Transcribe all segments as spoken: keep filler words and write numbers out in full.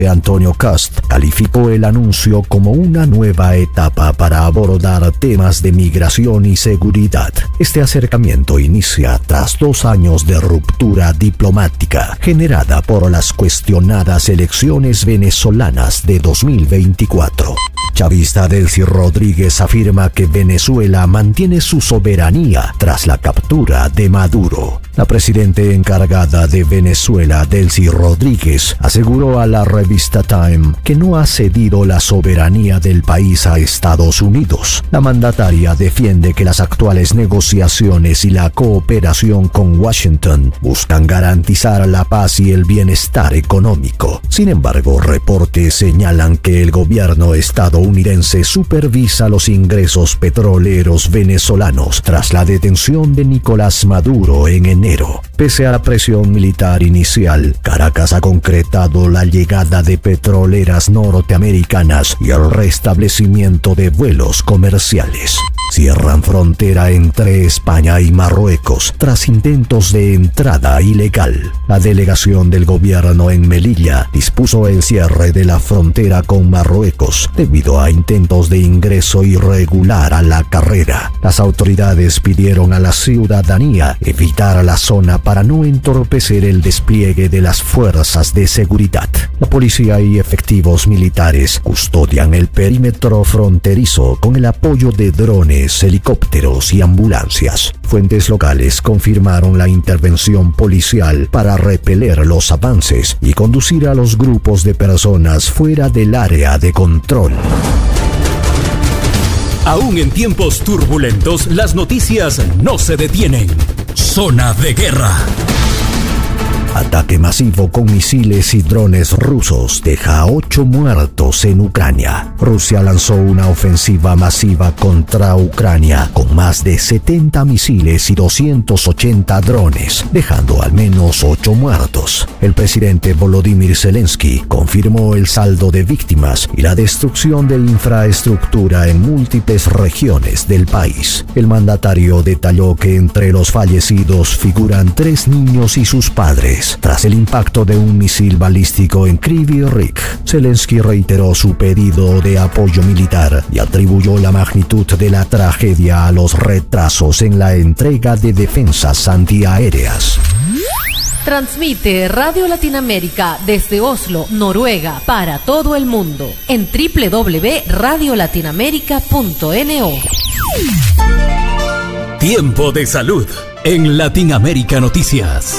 Antonio Cast calificó el anuncio como una nueva etapa para abordar temas de migración y seguridad. Este acercamiento inicia tras dos años de ruptura diplomática generada por las cuestionadas elecciones venezolanas de dos mil veinticuatro. Chavista Delcy Rodríguez afirma que Venezuela mantiene su soberanía tras la captura de Maduro. La presidenta encargada de Venezuela, Delcy Rodríguez, aseguró a la revista Time que no ha cedido la soberanía del país a Estados Unidos. La mandataria defiende que las actuales negociaciones y la cooperación con Washington buscan garantizar la paz y el bienestar económico. Sin embargo, reportes señalan que el gobierno estadounidense supervisa los ingresos petroleros venezolanos tras la detención de Nicolás Maduro en enero. Pese a la presión militar inicial, Caracas ha concretado la llegada de petroleras norteamericanas y el restablecimiento de vuelos comerciales. Cierran frontera entre España y Marruecos tras intentos de entrada ilegal. La delegación del gobierno en Melilla dispuso el cierre de la frontera con Marruecos debido a intentos de ingreso irregular a la carrera. Las autoridades pidieron a la ciudadanía evitar la zona para no entorpecer el despliegue de las fuerzas de seguridad. La policía y efectivos militares custodian el perímetro fronterizo con el apoyo de drones, helicópteros y ambulancias. Fuentes locales confirmaron la intervención policial para repeler los avances y conducir a los grupos de personas fuera del área de control. Aún en tiempos turbulentos, las noticias no se detienen. Zona de guerra. Ataque masivo con misiles y drones rusos deja a ocho muertos en Ucrania. Rusia lanzó una ofensiva masiva contra Ucrania con más de setenta misiles y doscientos ochenta drones, dejando al menos ocho muertos. El presidente Volodymyr Zelensky confirmó el saldo de víctimas y la destrucción de infraestructura en múltiples regiones del país. El mandatario detalló que entre los fallecidos figuran tres niños y sus padres tras el impacto de un misil balístico en Kryvyi Rih. Zelensky reiteró su pedido de apoyo militar y atribuyó la magnitud de la tragedia a los retrasos en la entrega de defensas antiaéreas. Transmite Radio Latinoamérica desde Oslo, Noruega, para todo el mundo en doble u doble u doble u punto radio latinoamérica punto no. Tiempo de salud en Latinoamérica Noticias.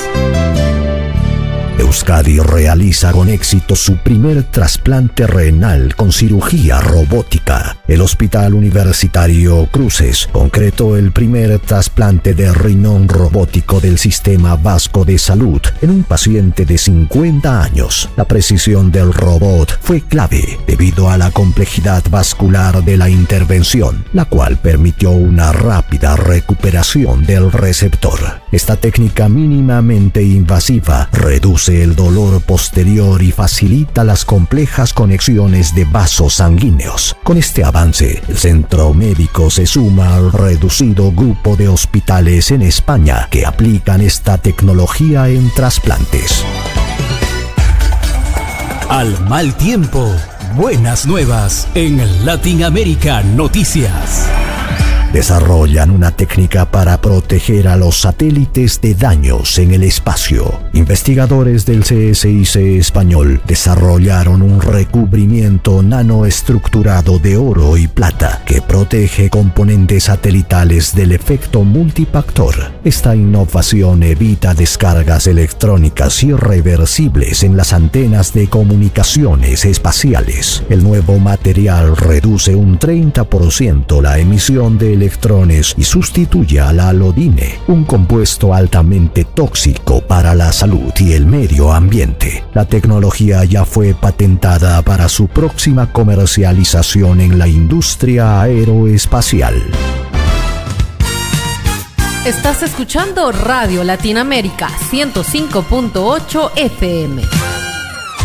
Euskadi realiza con éxito su primer trasplante renal con cirugía robótica. El Hospital Universitario Cruces concretó el primer trasplante de riñón robótico del Sistema Vasco de Salud en un paciente de cincuenta años. La precisión del robot fue clave debido a la complejidad vascular de la intervención, la cual permitió una rápida recuperación del receptor. Esta técnica mínimamente invasiva reduce el dolor posterior y facilita las complejas conexiones de vasos sanguíneos. Con este avance, el centro médico se suma al reducido grupo de hospitales en España que aplican esta tecnología en trasplantes. Al mal tiempo, buenas nuevas en Latinoamérica Noticias. Desarrollan una técnica para proteger a los satélites de daños en el espacio. Investigadores del C S I C español desarrollaron un recubrimiento nanoestructurado de oro y plata que protege componentes satelitales del efecto multipactor. Esta innovación evita descargas electrónicas irreversibles en las antenas de comunicaciones espaciales. El nuevo material reduce un treinta por ciento la emisión de electrones y sustituye a la alodine, un compuesto altamente tóxico para la salud y el medio ambiente. La tecnología ya fue patentada para su próxima comercialización en la industria aeroespacial. Estás escuchando Radio Latinoamérica ciento cinco punto ocho F M.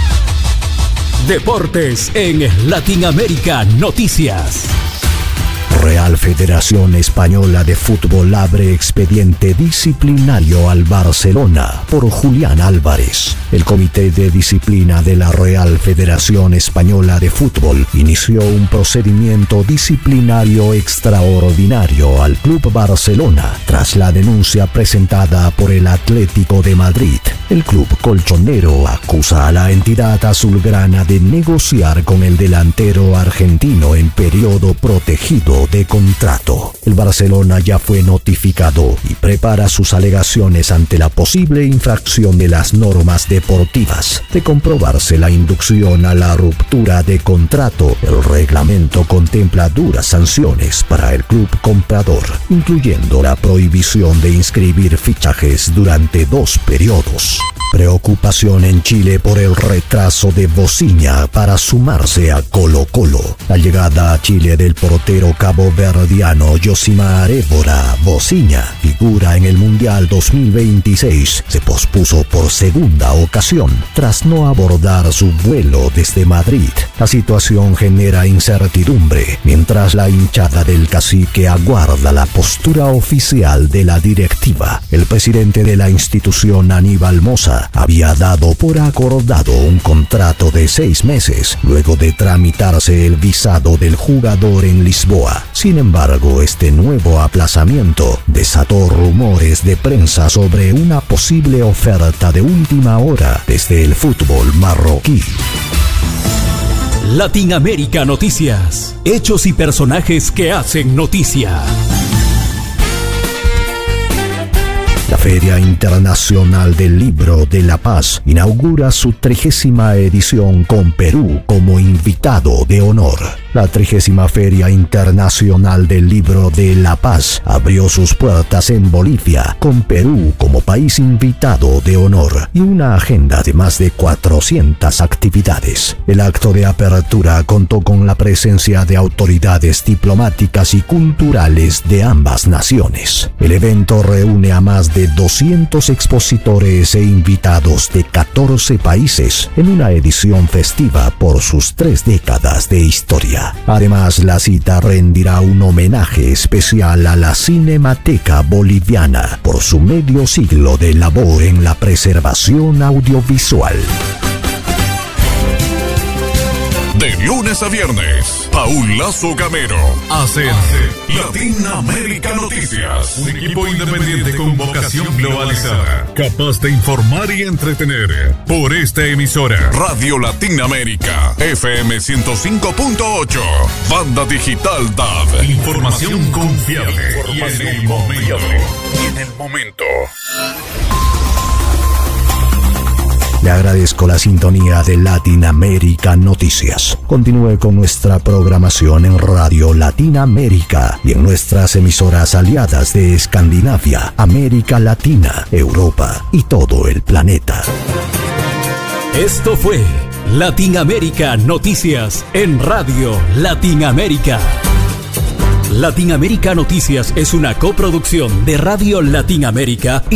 Deportes en Latinoamérica Noticias. Real Federación Española de Fútbol abre expediente disciplinario al Barcelona por Julián Álvarez. El Comité de Disciplina de la Real Federación Española de Fútbol inició un procedimiento disciplinario extraordinario al Club Barcelona tras la denuncia presentada por el Atlético de Madrid. El club colchonero acusa a la entidad azulgrana de negociar con el delantero argentino en periodo protegido de contrato. El Barcelona ya fue notificado y prepara sus alegaciones ante la posible infracción de las normas deportivas. De comprobarse la inducción a la ruptura de contrato, el reglamento contempla duras sanciones para el club comprador, incluyendo la prohibición de inscribir fichajes durante dos periodos. Preocupación en Chile por el retraso de Bociña para sumarse a Colo-Colo. La llegada a Chile del portero caboverdiano Josimar Évora Bociña, figura en el Mundial dos mil veintiséis, se pospuso por segunda ocasión tras no abordar su vuelo desde Madrid. La situación genera incertidumbre mientras la hinchada del Cacique aguarda la postura oficial de la directiva. El presidente de la institución, Aníbal Mosa, había dado por acordado un contrato de seis meses luego de tramitarse el visado del jugador en Lisboa. Sin embargo, este nuevo aplazamiento desató rumores de prensa sobre una posible oferta de última hora desde el fútbol marroquí. Latinoamérica Noticias. Hechos y personajes que hacen noticia. La Feria Internacional del Libro de La Paz inaugura su trigésima edición con Perú como invitado de honor. La trigésima Feria Internacional del Libro de La Paz abrió sus puertas en Bolivia, con Perú como país invitado de honor y una agenda de más de cuatrocientas actividades. El acto de apertura contó con la presencia de autoridades diplomáticas y culturales de ambas naciones. El evento reúne a más de doscientos expositores e invitados de catorce países en una edición festiva por sus tres décadas de historia. Además, la cita rendirá un homenaje especial a la Cinemateca Boliviana por su medio siglo de labor en la preservación audiovisual. De lunes a viernes, Paul Lazo Gamero hace Latinoamérica Noticias. Un equipo independiente con vocación globalizada, capaz de informar y entretener. Por esta emisora, Radio Latinoamérica, F M ciento cinco punto ocho, Banda Digital D A B. Información confiable y en el momento. Y en el momento. Le agradezco la sintonía de Latinoamérica Noticias. Continúe con nuestra programación en Radio Latinoamérica y en nuestras emisoras aliadas de Escandinavia, América Latina, Europa y todo el planeta. Esto fue Latinoamérica Noticias en Radio Latinoamérica. Latinoamérica Noticias es una coproducción de Radio Latinoamérica y